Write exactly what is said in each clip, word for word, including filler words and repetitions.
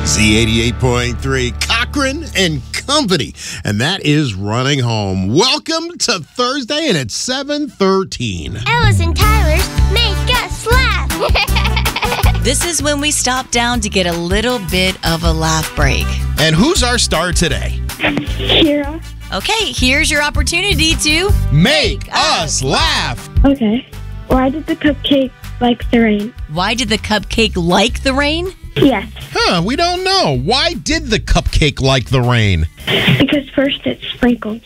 Z eighty-eight point three, Cochran and Company, and that is Running Home. Welcome to Thursday, and it's seven thirteen. Ellis and Tyler's Make Us Laugh. This is when we stop down to get a little bit of a laugh break. And who's our star today? Kira. Okay, here's your opportunity to Make us laugh. Okay. Why did the cupcake like the rain? Why did the cupcake like the rain? Yes. Huh, we don't know. Why did the cupcake like the rain? Because first it sprinkled.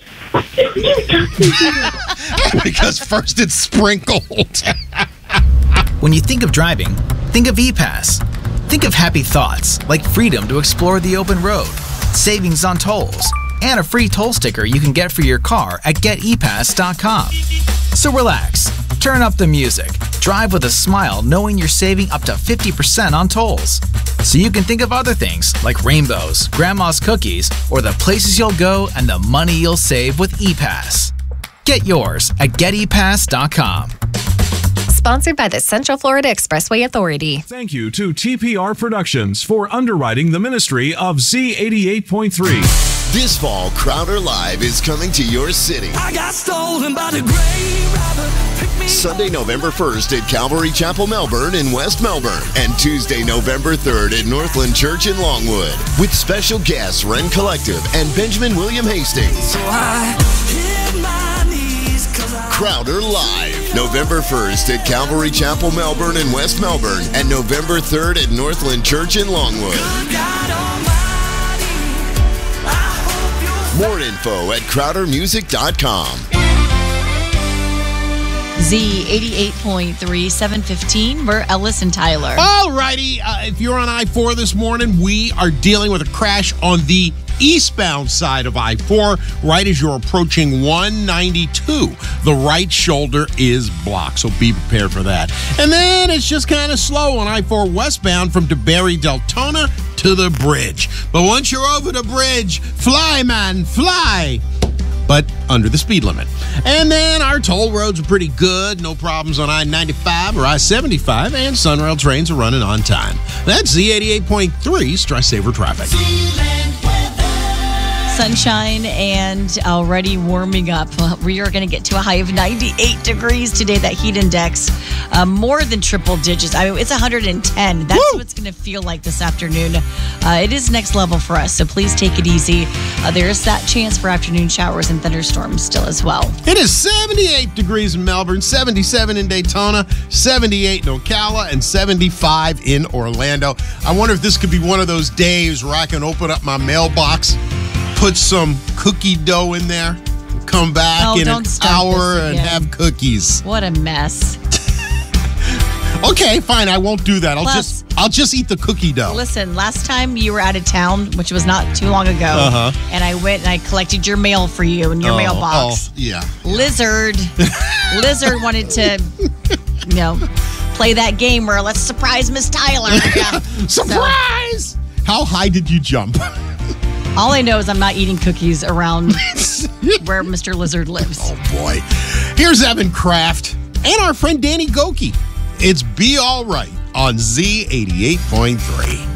Because first it's sprinkled. When you think of driving, think of E-Pass. Think of happy thoughts like freedom to explore the open road, savings on tolls, and a free toll sticker you can get for your car at get e pass dot com. So relax, turn up the music, drive with a smile knowing you're saving up to fifty percent on tolls. So you can think of other things like rainbows, grandma's cookies, or the places you'll go and the money you'll save with E-Pass. Get yours at get e pass dot com. Sponsored by the Central Florida Expressway Authority. Thank you to T P R Productions for underwriting the ministry of Z eighty-eight point three. This fall, Crowder Live is coming to your city. I got stolen by the grave robber. Pick me Sunday, November first at Calvary Chapel, Melbourne in West Melbourne. And Tuesday, November third at Northland Church in Longwood. With special guests Ren Collective and Benjamin William Hastings. So I hit my knees 'cause I Crowder Live, November first at Calvary Chapel, Melbourne in West Melbourne. And November third at Northland Church in Longwood. God Almighty, I hope you'll More info at crowder music dot com. Z eighty-eight point three, seven fifteen. We're Ellis and Tyler. All righty. Uh, if you're on I four this morning, we are dealing with a crash on the eastbound side of I four right as you're approaching one ninety-two. The right shoulder is blocked, so be prepared for that. And then it's just kind of slow on I four westbound from DeBerry Deltona to the bridge. But once you're over the bridge, fly, man, fly. But under the speed limit. And then our toll roads are pretty good. No problems on I ninety-five or I seventy-five, and Sunrail trains are running on time. That's Z eighty-eight point three Stress Saver Traffic. Sunshine and already warming up. We are going to get to a high of ninety-eight degrees today. That heat index, uh, more than triple digits. I mean, it's one hundred ten. That's Woo! what it's going to feel like this afternoon. Uh, it is next level for us, so please take it easy. Uh, there is that chance for afternoon showers and thunderstorms still as well. It is seventy-eight degrees in Melbourne, seventy-seven in Daytona, seventy-eight in Ocala, and seventy-five in Orlando. I wonder if this could be one of those days where I can open up my mailbox, put some cookie dough in there, come back Oh, in an don't start hour this and again. have cookies. What a mess. Okay, fine. I won't do that. I'll Plus- just I'll just eat the cookie dough. Listen, last time you were out of town, which was not too long ago, Uh-huh. and I went and I collected your mail for you in your Oh, mailbox. oh, yeah. Lizard, Lizard wanted to, you know, play that game where let's surprise Miss Tyler. Yeah. Surprise! How high did you jump? All I know is I'm not eating cookies around where Mister Lizard lives. Oh, boy. Here's Evan Kraft and our friend Danny Goki. It's Be All Right on Z eighty-eight point three.